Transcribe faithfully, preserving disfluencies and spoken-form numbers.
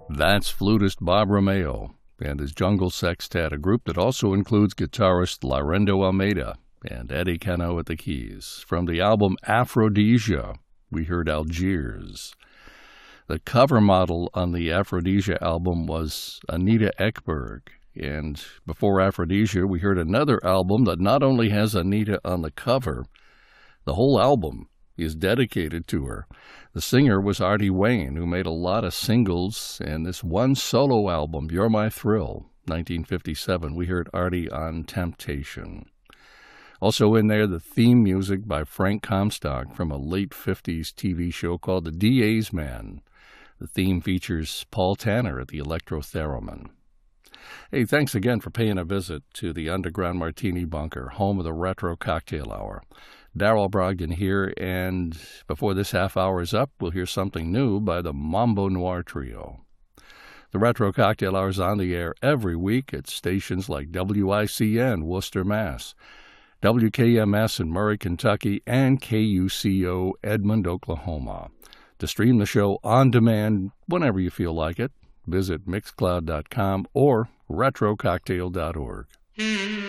That's flutist Bob Romeo and his Jungle Sextet, a group that also includes guitarist Laurindo Almeida and Eddie Cano at the keys. From the album Aphrodisia, we heard Algiers. The cover model on the Aphrodisia album was Anita Ekberg. And before Aphrodisia, we heard another album that not only has Anita on the cover, the whole album is dedicated to her. The singer was Artie Wayne, who made a lot of singles, and this one solo album, You're My Thrill, nineteen fifty-seven, we heard Artie on Temptation. Also in there, the theme music by Frank Comstock from a late fifties T V show called The D A's Man. The theme features Paul Tanner at the electro-theremin. Hey, thanks again for paying a visit to the Underground Martini Bunker, home of the Retro Cocktail Hour. Darrell Brogdon here, and before this half hour is up, we'll hear something new by the Mambo Noir Trio. The Retro Cocktail Hour is on the air every week at stations like W I C N, Worcester, Mass., W K M S in Murray, Kentucky, and K U C O, Edmond, Oklahoma. To stream the show on demand whenever you feel like it, visit mixcloud dot com or retro cocktail dot org.